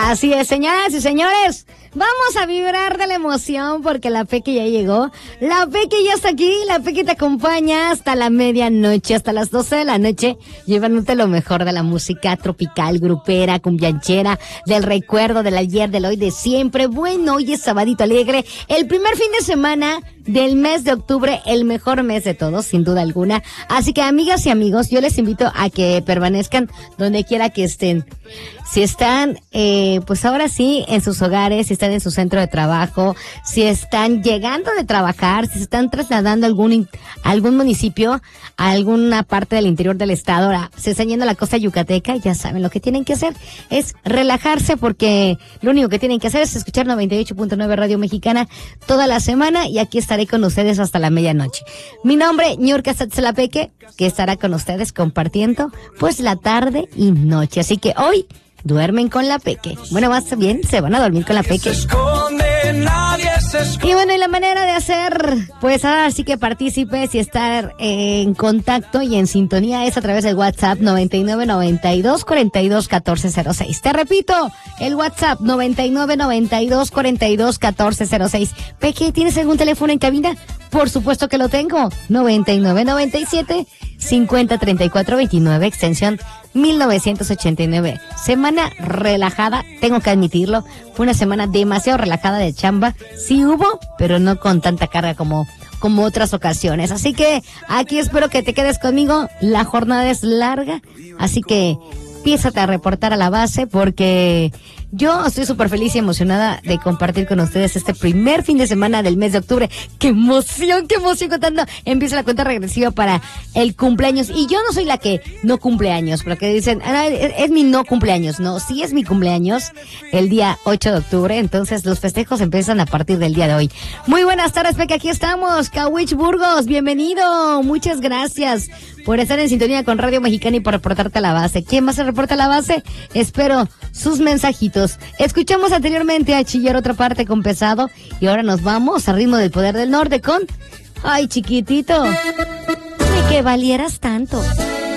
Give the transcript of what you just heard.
Así es, señoras y señores, vamos a vibrar de la emoción porque la Peque ya llegó, la Peque ya está aquí, la Peque te acompaña hasta la medianoche, hasta las 12 de la noche, llevándote lo mejor de la música tropical, grupera, cumbianchera, del recuerdo, del ayer, del hoy, de siempre. Bueno, hoy es sabadito alegre, el primer fin de semana del mes de octubre, el mejor mes de todos, sin duda alguna. Así que, amigas y amigos, yo les invito a que permanezcan donde quiera que estén. Si están, pues ahora sí, en sus hogares, si están en su centro de trabajo, si están llegando de trabajar, si se están trasladando a algún municipio, a alguna parte del interior del estado, ahora se están yendo a la costa yucateca, ya saben lo que tienen que hacer es relajarse, porque lo único que tienen que hacer es escuchar 98.9 Radio Mexicana toda la semana, y aquí estaré con ustedes hasta la medianoche. Mi nombre, Niurka Satzalapeque, que estará con ustedes compartiendo pues la tarde y noche. Así que hoy duermen con la Peque. Bueno, más bien se van a dormir con la Peque. Y bueno, y la manera de hacer, pues ahora sí que partícipes y estar en contacto y en sintonía es a través del WhatsApp 9992421406. Te repito, el WhatsApp 9992421406. Peque, ¿tienes algún teléfono en cabina? Por supuesto que lo tengo. 9997-503429, extensión 1989. Semana relajada, tengo que admitirlo. Fue una semana demasiado relajada de chamba. Sí hubo, pero no con tanta carga como otras ocasiones. Así que aquí espero que te quedes conmigo. La jornada es larga, así que empiézate a reportar a la base, porque yo estoy súper feliz y emocionada de compartir con ustedes este primer fin de semana del mes de octubre. ¡Qué emoción contando! Empieza la cuenta regresiva para el cumpleaños. Y yo no soy la que no cumple años, porque dicen, es mi no cumpleaños. No, sí es mi cumpleaños el día 8 de octubre, entonces los festejos empiezan a partir del día de hoy. Muy buenas tardes, Peque, aquí estamos. Kawich Burgos, bienvenido. Muchas gracias por estar en sintonía con Radio Mexicana y por reportarte a la base. ¿Quién más se reporta a la base? Espero sus mensajitos. Escuchamos anteriormente a Chillar Otra Parte con Pesado, y ahora nos vamos a ritmo del Poder del Norte con Ay, chiquitito, ni que valieras tanto.